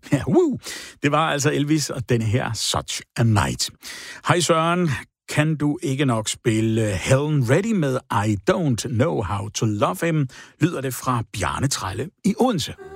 Ja, det var altså Elvis og denne her Such a Night. Hej Søren, kan du ikke nok spille Helen Reddy med I Don't Know How to Love Him, lyder det fra Bjarne Trælle i Odense.